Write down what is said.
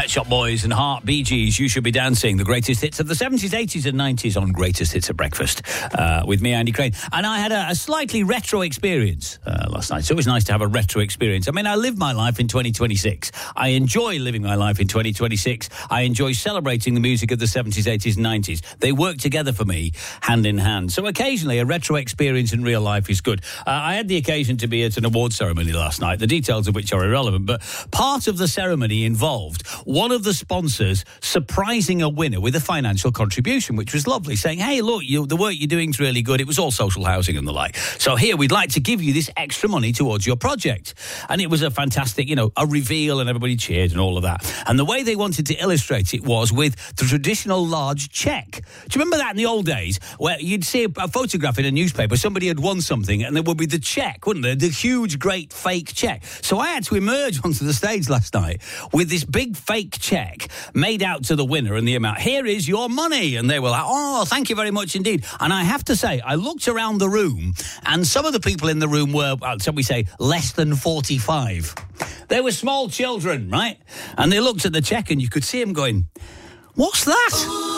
Pet Shop Boys and Heart, Bee Gees, You Should Be Dancing, the greatest hits of the 70s, 80s and 90s on Greatest Hits at Breakfast with me, Andy Crane. And I had a slightly retro experience last night. It's always nice to have a retro experience. I mean, I live my life in 2026. I enjoy living my life in 2026. I enjoy celebrating the music of the 70s, 80s and 90s. They work together for me, hand in hand. So occasionally a retro experience in real life is good. I had the occasion to be at an award ceremony last night, the details of which are irrelevant, but part of the ceremony involved one of the sponsors surprising a winner with a financial contribution, which was lovely, saying, hey, look, the work you're doing is really good. It was all social housing and the like. So here, we'd like to give you this extra money towards your project. And it was a fantastic, a reveal, and everybody cheered and all of that. And the way they wanted to illustrate it was with the traditional large cheque. Do you remember that in the old days, where you'd see a photograph in a newspaper, somebody had won something, and there would be the cheque, wouldn't there? The huge, great fake cheque. So I had to emerge onto the stage last night with this big fake cheque made out to the winner and the amount. Here is your money. And they were like, oh, thank you very much indeed. And I have to say, I looked around the room, and some of the people in the room were, shall we say, less than 45. They were small children, right? And they looked at the cheque, and you could see them going, what's that?